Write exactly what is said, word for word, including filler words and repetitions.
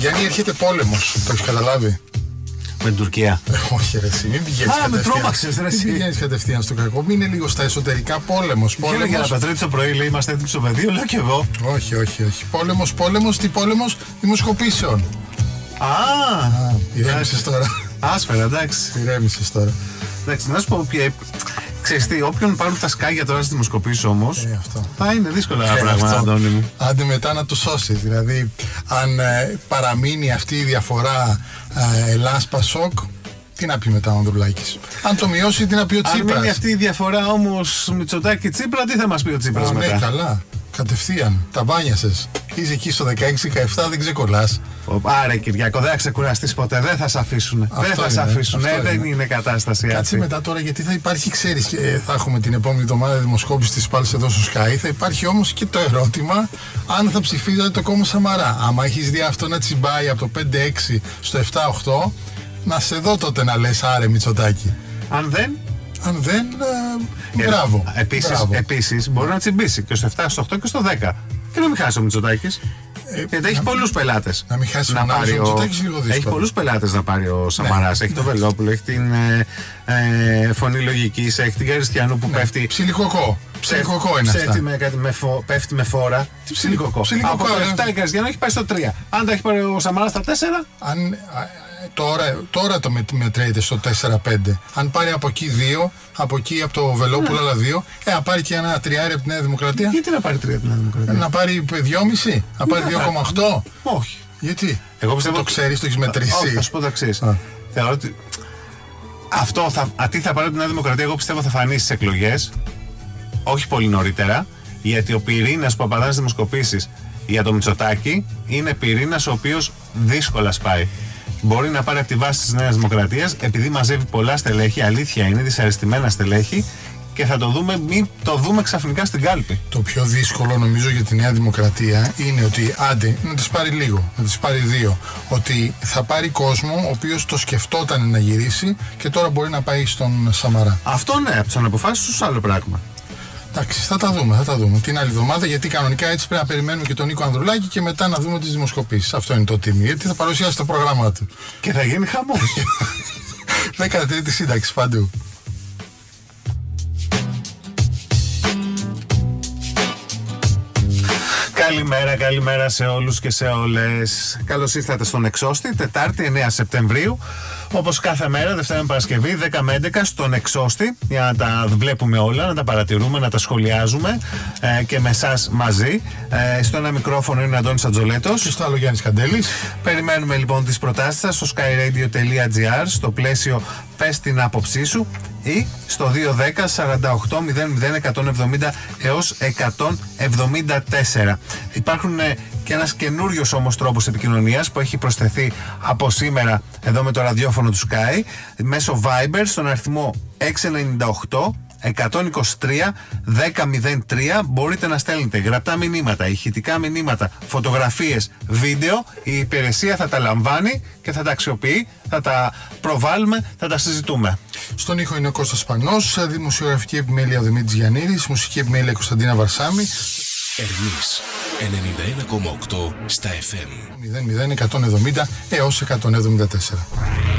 Γιάννη, έρχεται πόλεμος. Το έχεις καταλάβει? Με την Τουρκία. Ε, όχι, ρε, εσύ, μην πηγαίνεις κατευθείαν. Α, με τρόμαξες, ρε, εσύ. Μην πηγαίνεις κατευθείαν στο κακό. Μείνε λίγο στα εσωτερικά. Πόλεμος. Πόλεμος. Για να Πετρέτη το πρωί λέει είμαστε έτοιμοι στο πεδίο, λέω και εγώ. Όχι, όχι, όχι. Πόλεμος, πόλεμος. Τι πόλεμος? Δημοσκοπήσεων. Α, Α, ηρέμησες τώρα. Άσφαιρα, εντάξει. Ηρέμησες τώρα. Εντάξει, να σου πω, ξέρεις τι, όποιον πάρουν τα σκάγια τώρα στις δημοσκοπήσεις όμως, ε, αυτό. θα είναι δύσκολα ε, πράγματα, Αντώνη μου. Άντε μετά να το σώσεις. Δηλαδή, αν ε, παραμείνει αυτή η διαφορά ε, Ελλάς-Πασόκ, τι να πει μετά ο Ανδρουλάκης? Αν το μειώσει, τι να πει ο Τσίπρας? Αν μείνει αυτή η διαφορά όμως Μητσοτάκη-Τσίπρα, τι θα μας πει ο Τσίπρας oh, μετά? Ναι, καλά. Κατευθείαν. Τα μπάνιασες. Είσαι εκεί στο δεκαέξι δεκαεπτά, δεν ξεκολλάς. Άρε Κυριακό, δεν θα ξεκουραστείς ποτέ. Δεν θα σε αφήσουν. Δεν θα σε αφήσουν. Ε, δεν είναι κατάσταση αυτή. Κάτσε μετά τώρα, γιατί θα υπάρχει, ξέρεις, ε, θα έχουμε την επόμενη εβδομάδα δημοσκόπηση της πάλι εδώ στο Sky. Θα υπάρχει όμως και το ερώτημα αν θα ψηφίζατε το κόμμα Σαμαρά. Άμα έχεις δει αυτό να τσιμπάει από το πέντε έξι στο επτά οκτώ, να σε δω τότε να λες άρε Μητσοτάκη. Αν δεν. Αν δεν. Ε, μπράβο. Επίσης, μπράβο. επίσης μπορεί να τσιμπήσει και στο επτά, στο οκτώ και στο δέκα. Και να μην χάσει ο Μητσοτάκης. Ε, Γιατί έχει πολλούς πελάτες. Να μην χάσει να πάρει ο Μητσοτάκης, λίγο δύσκολο. Έχει πολλούς πελάτες να πάρει ο Σαμαράς. Ναι. Έχει τον Βελόπουλο, έχει την ε, ε, φωνή λογικής, έχει την Καριστιανού που ναι. πέφτει. Ψιλικοκό. Ψιλικοκό είναι αυτά. Με, με φο, πέφτει με φόρα. Τι ψιλικοκό. Από το επτά η Καριστιανού έχει πάει στο τρία. Αν τα έχει πάρει ο Σαμαράς στα τέσσερα. Αν, Τώρα, τώρα το μετρέεται στο τέσσερα πέντε. Αν πάρει από εκεί δύο, από εκεί από το Βελόπουλο άλλα δύο, ε, να πάρει και ένα τριάρι από τη Νέα Δημοκρατία. Γιατί να πάρει τρία από τη Νέα Δημοκρατία? Ε, να πάρει δυόμισι, να πάρει δύο κόμμα οκτώ. Όχι. Γιατί? Εγώ πιστεύω το ξέρεις, το έχεις μετρήσει. Όχι, θα σου πω το εξής. Θεωρώ ότι αυτό θα, α, τι θα πάρει από τη Νέα Δημοκρατία, εγώ πιστεύω θα φανεί στις εκλογές, όχι πολύ νωρίτερα, γιατί ο πυρήνας που απαντά στις δημοσκοπήσεις για το Μητσοτάκη είναι πυρήνας ο οποίος δύσκολα σπάει. Μπορεί να πάρει από τη βάση της Νέας Δημοκρατίας επειδή μαζεύει πολλά στελέχη, αλήθεια είναι, δυσαρεστημένα στελέχη, και θα το δούμε, μην το δούμε ξαφνικά στην κάλπη. Το πιο δύσκολο νομίζω για τη Νέα Δημοκρατία είναι ότι άντε να τις πάρει λίγο, να τις πάρει δύο. Ότι θα πάρει κόσμο ο οποίος το σκεφτόταν να γυρίσει και τώρα μπορεί να πάει στον Σαμαρά. Αυτό ναι, από τις αναποφάσεις τους άλλο πράγμα. Εντάξει, θα τα δούμε, θα τα δούμε την άλλη εβδομάδα, γιατί κανονικά έτσι πρέπει να περιμένουμε και τον Νίκο Ανδρουλάκη και μετά να δούμε τις δημοσκοπήσεις. Αυτό είναι το τίμη, γιατί θα παρουσιάσει το πρόγραμμά του. Και θα γίνει χαμός. δέκατη τρίτη σύνταξη παντού. Καλημέρα, καλημέρα σε όλους και σε όλες. Καλώς ήρθατε στον Εξώστη, Τετάρτη εννέα Σεπτεμβρίου. Όπως κάθε μέρα, Δευτέρα με Παρασκευή, δέκα με έντεκα στον Εξώστη, για να τα βλέπουμε όλα, να τα παρατηρούμε, να τα σχολιάζουμε ε, και με εσάς μαζί. Ε, στο ένα μικρόφωνο είναι ο Αντώνης Ατζολέτος. Και στο άλλο Γιάννης Καντέλης. Περιμένουμε λοιπόν τις προτάσεις σας στο skyradio.gr, στο πλαίσιο πες την άποψή σου, ή στο δύο δέκα σαράντα οκτώ μηδέν μηδέν εκατόν εβδομήντα έως εκατόν εβδομήντα τέσσερα. Υπάρχουν ε, και ένας καινούριος όμως τρόπος επικοινωνίας που έχει προσθεθεί από σήμερα εδώ με το ραδιόφωνο του Sky, μέσω Viber στον αριθμό έξι εννιά οκτώ εκατόν είκοσι τρία δέκα μηδέν τρία. Μπορείτε να στέλνετε γραπτά μηνύματα, ηχητικά μηνύματα, φωτογραφίες, βίντεο. Η υπηρεσία θα τα λαμβάνει και θα τα αξιοποιεί, θα τα προβάλλουμε, θα τα συζητούμε. Στον ήχο είναι ο Κώστας Σπανός, δημοσιογραφική επιμέλεια ο Δημήτρης Γιαννίδης, μουσική επιμέλεια Κωνσταντίνα Βαρσάμι. Ερμής ενενήντα ένα κόμμα οκτώ στα εφ εμ. μηδέν μηδέν εκατόν εβδομήντα έως εκατόν εβδομήντα τέσσερα.